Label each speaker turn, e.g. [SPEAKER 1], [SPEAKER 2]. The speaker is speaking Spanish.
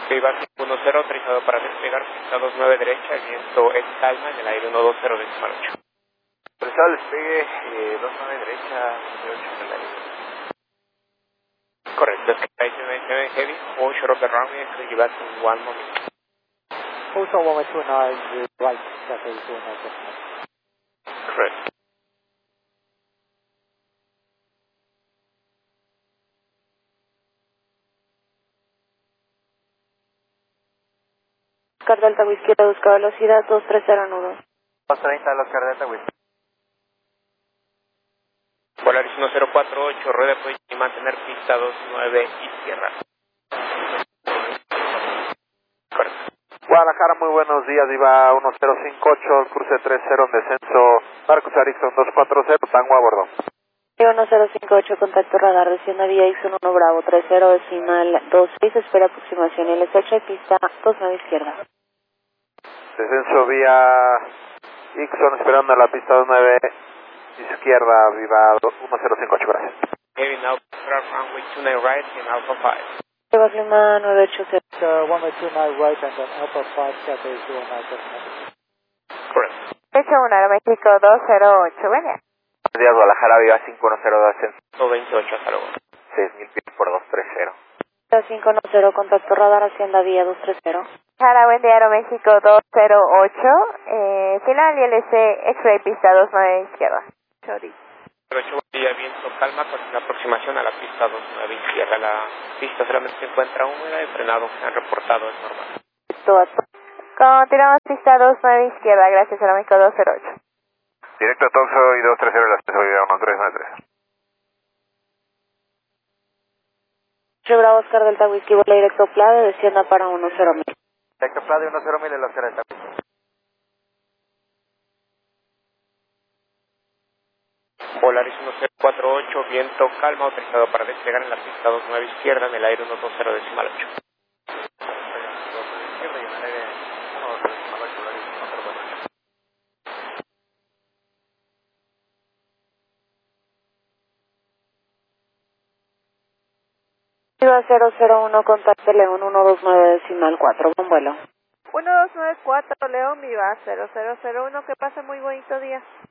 [SPEAKER 1] Viva 510, autorizado para despegar, pista 29 derecha, el viento es calma en el aire 120 decimal 8.
[SPEAKER 2] Autorizado despegue, 29 derecha, 28 en el aire.
[SPEAKER 1] Correct, despegue 97 heavy, all short of the runway, so give us one moment.
[SPEAKER 3] Also 129 right, Cathay 219.
[SPEAKER 1] Correct.
[SPEAKER 4] Oscar Delta Whisky, busca velocidad 230 nudos.
[SPEAKER 2] 230 de Oscar Delta Whisky.
[SPEAKER 1] Polaris 1048, rueda puede mantener pista 29 izquierda. Correcto.
[SPEAKER 2] Guadalajara, muy buenos días, Viva 1058, cruce 30 en descenso, Marcos Arickson 240, Tango a bordo.
[SPEAKER 4] 1058, contacto radar, descienda vía X1 Bravo 30 decimal 26, espera aproximación LS8 y pista 29 izquierda.
[SPEAKER 2] Descenso vía Ixon, esperando a la pista 29 izquierda, Viva 1058, gracias.
[SPEAKER 1] Heavy now, runway 29 right in Alpha 5.
[SPEAKER 4] Viva Clima 980.
[SPEAKER 3] 129 right and then Alpha 5, Cathay 219.
[SPEAKER 1] Correct.
[SPEAKER 5] Hecho 1, Aeroméxico 208, buenas.
[SPEAKER 2] Buenos días, Guadalajara, Viva 510, descenso
[SPEAKER 1] 28, hasta luego.
[SPEAKER 2] 6000 pies por 230.
[SPEAKER 4] 510, contacto radar, hacienda vía 230.
[SPEAKER 5] Jara, buen día, Aeroméxico 208, final ILC, X-ray pista 29 izquierda. Sorry.
[SPEAKER 1] 8 día, viento calma con la aproximación a la pista 29 izquierda. La pista solamente se encuentra húmeda y frenado se han reportado, es normal.
[SPEAKER 5] Continuamos pista 29 izquierda, gracias, Aeroméxico 208.
[SPEAKER 2] Directo a Toxo y 230, la pista Viva 1393.
[SPEAKER 4] Bravo Oscar Delta Whisky, vuela directo Plade, descienda para 10.000.
[SPEAKER 2] Directo Plade 10.000 en Oscar Delta Whisky.
[SPEAKER 1] Polaris 1048, viento calma, autorizado para despegar en la pista 29 izquierda en el aire 120 decimal 8.
[SPEAKER 4] Viva 001, contacto León 129 decimal 4, buen vuelo.
[SPEAKER 5] 1294, León, Viva 0001, que pase muy bonito día.